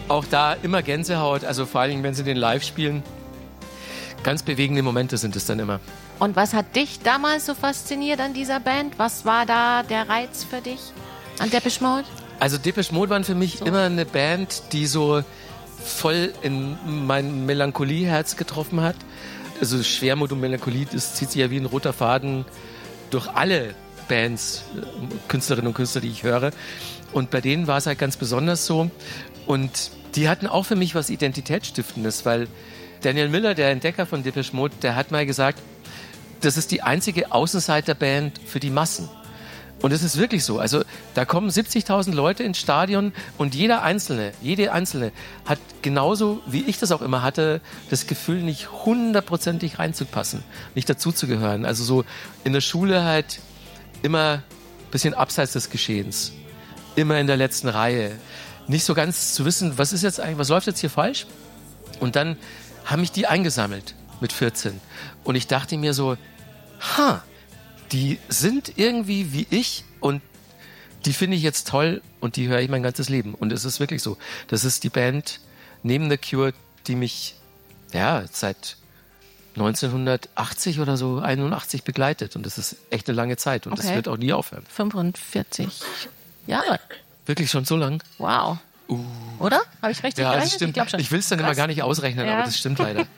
Auch da immer Gänsehaut, also vor allem, wenn sie den live spielen. Ganz bewegende Momente sind es dann immer. Und was hat dich damals so fasziniert an dieser Band? Was war da der Reiz für dich an Depeche Mode? Also Depeche Mode waren für mich immer eine Band, die so voll in mein Melancholieherz getroffen hat. Also Schwermut und Melancholie, das zieht sich ja wie ein roter Faden durch alle Bands, Künstlerinnen und Künstler, die ich höre. Und bei denen war es halt ganz besonders so. Und die hatten auch für mich was Identitätsstiftendes, weil Daniel Miller, der Entdecker von Depeche Mode, der hat mal gesagt, das ist die einzige Außenseiterband für die Massen. Und es ist wirklich so. Also da kommen 70.000 Leute ins Stadion und jede Einzelne hat genauso, wie ich das auch immer hatte, das Gefühl, nicht 100%ig reinzupassen, nicht dazuzugehören. Also so in der Schule halt immer ein bisschen abseits des Geschehens, immer in der letzten Reihe, nicht so ganz zu wissen, was ist jetzt eigentlich, was läuft jetzt hier falsch? Und dann haben mich die eingesammelt mit 14. Und ich dachte mir so, die sind irgendwie wie ich und die finde ich jetzt toll und die höre ich mein ganzes Leben. Und es ist wirklich so. Das ist die Band neben The Cure, die mich seit 1980 oder so, 81 begleitet. Und das ist echt eine lange Zeit und das wird auch nie aufhören. 45 Jahre. Wirklich schon so lang? Wow. Oder? Habe ich richtig gerechnet? Das stimmt. Ich glaube schon. Ich will es dann immer gar nicht ausrechnen, aber das stimmt leider.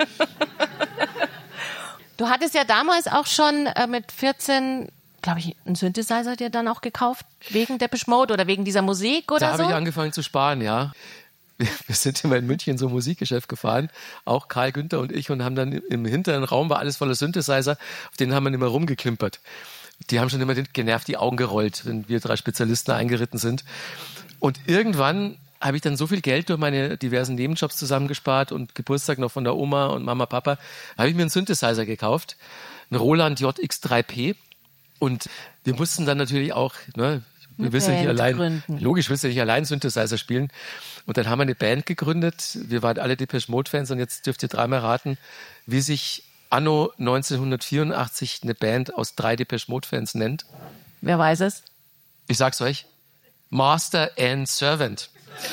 Du hattest ja damals auch schon mit 14, glaube ich, einen Synthesizer dir dann auch gekauft, wegen Depeche Mode oder wegen dieser Musik oder so? Da habe ich angefangen zu sparen, ja. Wir sind immer in München in so ein Musikgeschäft gefahren, auch Karl Günther und ich, und haben dann im hinteren Raum, war alles voller Synthesizer, auf denen haben wir immer rumgeklimpert. Die haben schon immer genervt die Augen gerollt, wenn wir 3 Spezialisten eingeritten sind. Und irgendwann habe ich dann so viel Geld durch meine diversen Nebenjobs zusammengespart und Geburtstag noch von der Oma und Mama, Papa, habe ich mir einen Synthesizer gekauft, einen Roland JX3P. Und wir mussten dann natürlich auch, wir willst ja nicht allein, logisch willst du nicht allein Synthesizer spielen. Und dann haben wir eine Band gegründet. Wir waren alle Depeche Mode Fans und jetzt dürft ihr 3-mal raten, wie sich anno 1984 eine Band aus 3 Depeche Mode Fans nennt. Wer weiß es? Ich sag's euch. Master and Servant.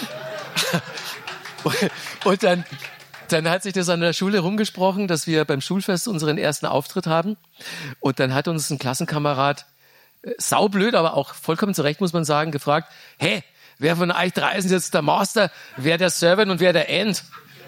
Und dann hat sich das an der Schule rumgesprochen, dass wir beim Schulfest unseren ersten Auftritt haben. Und dann hat uns ein Klassenkamerad, saublöd, aber auch vollkommen zu Recht, muss man sagen, gefragt, hey, wer von euch 3 ist jetzt der Master, wer der Servant und wer der End?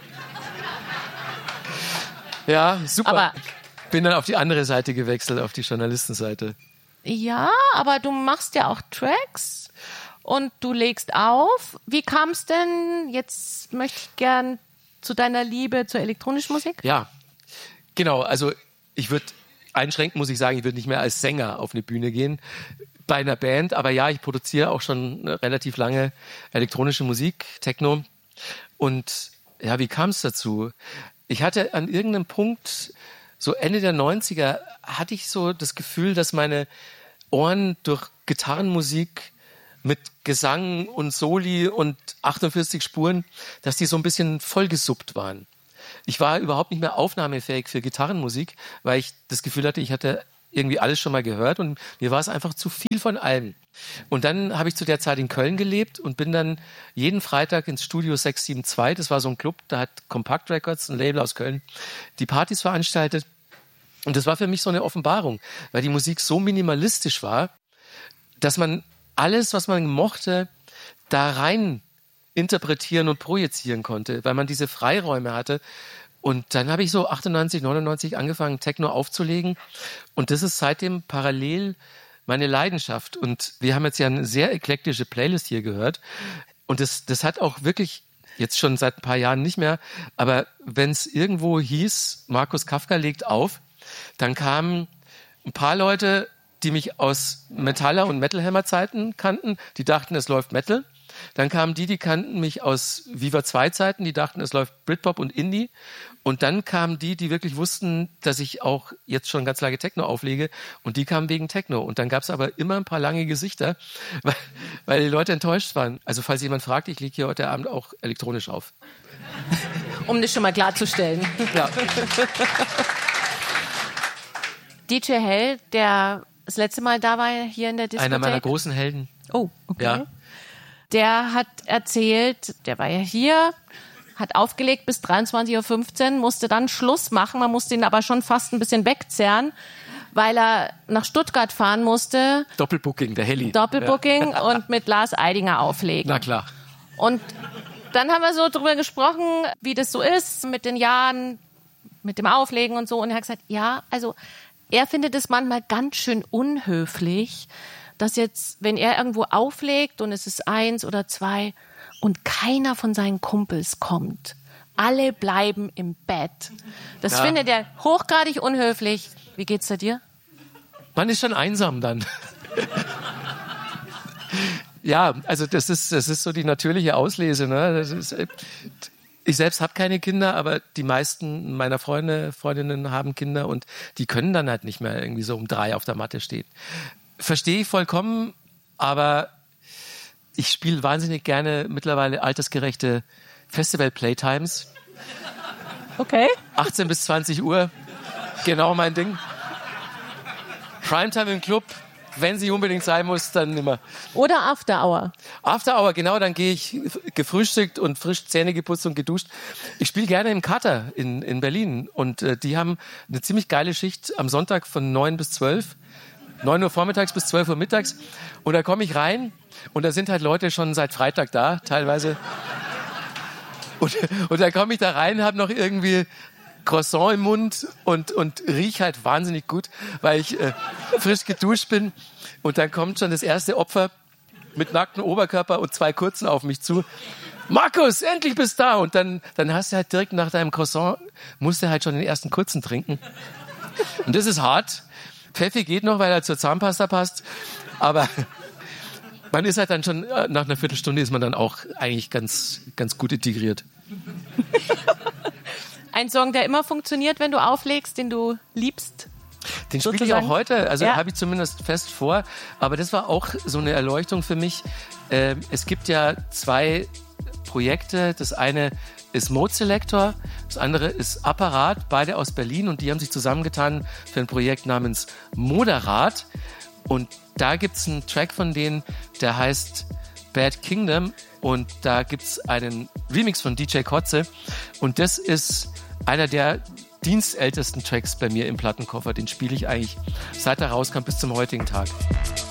Ja, super. Aber bin dann auf die andere Seite gewechselt, auf die Journalistenseite. Ja, aber du machst ja auch Tracks und du legst auf. Wie kam es denn? Jetzt möchte ich gern zu deiner Liebe zur elektronischen Musik. Ja, genau. Also ich würde einschränken, muss ich sagen, ich würde nicht mehr als Sänger auf eine Bühne gehen bei einer Band. Aber ja, ich produziere auch schon relativ lange elektronische Musik, Techno. Und ja, wie kam es dazu? Ich hatte an irgendeinem Punkt, so Ende der 90er, hatte ich so das Gefühl, dass meine Ohren durch Gitarrenmusik mit Gesang und Soli und 48 Spuren, dass die so ein bisschen vollgesuppt waren. Ich war überhaupt nicht mehr aufnahmefähig für Gitarrenmusik, weil ich das Gefühl hatte, ich hatte irgendwie alles schon mal gehört und mir war es einfach zu viel von allem. Und dann habe ich zu der Zeit in Köln gelebt und bin dann jeden Freitag ins Studio 672, das war so ein Club, da hat Compact Records, ein Label aus Köln, die Partys veranstaltet. Und das war für mich so eine Offenbarung, weil die Musik so minimalistisch war, dass man alles, was man mochte, da rein interpretieren und projizieren konnte, weil man diese Freiräume hatte. Und dann habe ich so 98, 99 angefangen, Techno aufzulegen. Und das ist seitdem parallel meine Leidenschaft. Und wir haben jetzt ja eine sehr eklektische Playlist hier gehört. Und das hat auch wirklich, jetzt schon seit ein paar Jahren nicht mehr, aber wenn es irgendwo hieß, Markus Kafka legt auf, dann kamen ein paar Leute, die mich aus Metaller- und Metal-Hammer-Zeiten kannten, die dachten, es läuft Metal. Dann kamen die kannten mich aus Viva 2-Zeiten, die dachten, es läuft Britpop und Indie. Und dann kamen die wirklich wussten, dass ich auch jetzt schon ganz lange Techno auflege. Und die kamen wegen Techno. Und dann gab es aber immer ein paar lange Gesichter, weil die Leute enttäuscht waren. Also falls jemand fragt, ich lege hier heute Abend auch elektronisch auf. Um das schon mal klarzustellen. Ja. DJ Hell, der das letzte Mal da war hier in der Diskothek. Einer meiner großen Helden. Oh, okay. Ja. der hat erzählt, der war ja hier, hat aufgelegt bis 23.15 Uhr, musste dann Schluss machen. Man musste ihn aber schon fast ein bisschen wegzerren, weil er nach Stuttgart fahren musste. Doppelbooking, der Heli. Doppelbooking und mit Lars Eidinger auflegen. Na klar. Und dann haben wir so drüber gesprochen, wie das so ist mit den Jahren, mit dem Auflegen und so. Und er hat gesagt, ja, also er findet es manchmal ganz schön unhöflich, dass jetzt, wenn er irgendwo auflegt und es ist 1 oder 2 und keiner von seinen Kumpels kommt. Alle bleiben im Bett. Das findet er hochgradig unhöflich. Wie geht's da dir? Man ist schon einsam dann. Ja, also das ist so die natürliche Auslese. Ne? Ich selbst habe keine Kinder, aber die meisten meiner Freundinnen haben Kinder und die können dann halt nicht mehr irgendwie so um 3 auf der Matte stehen. Verstehe ich vollkommen, aber ich spiele wahnsinnig gerne mittlerweile altersgerechte Festival-Playtimes. Okay. 18 bis 20 Uhr, genau mein Ding. Primetime im Club, wenn sie unbedingt sein muss, dann immer. Oder After Hour. After Hour, genau, dann gehe ich gefrühstückt und frisch Zähne geputzt und geduscht. Ich spiele gerne im Kater in Berlin und die haben eine ziemlich geile Schicht am Sonntag von 9 bis 12. 9 Uhr vormittags bis 12 Uhr mittags. Und da komme ich rein und da sind halt Leute schon seit Freitag da, teilweise. Und da komme ich da rein, habe noch irgendwie Croissant im Mund und riech halt wahnsinnig gut, weil ich frisch geduscht bin. Und dann kommt schon das erste Opfer mit nacktem Oberkörper und 2 Kurzen auf mich zu. Markus, endlich bist du da! Und dann hast du halt direkt nach deinem Croissant, musst du halt schon den ersten Kurzen trinken. Und das ist hart. Pfeffi geht noch, weil er zur Zahnpasta passt. Aber man ist halt dann schon, nach einer Viertelstunde ist man dann auch eigentlich ganz, ganz gut integriert. Ein Song, der immer funktioniert, wenn du auflegst, den du liebst? Den spiele ich auch heute, also habe ich zumindest fest vor. Aber das war auch so eine Erleuchtung für mich. Es gibt ja 2 Projekte. Das eine ist Mode Selector, das andere ist Apparat, beide aus Berlin und die haben sich zusammengetan für ein Projekt namens Moderat und da gibt's einen Track von denen, der heißt Bad Kingdom und da gibt's einen Remix von DJ Kotze und das ist einer der dienstältesten Tracks bei mir im Plattenkoffer, den spiele ich eigentlich seit er rauskam bis zum heutigen Tag.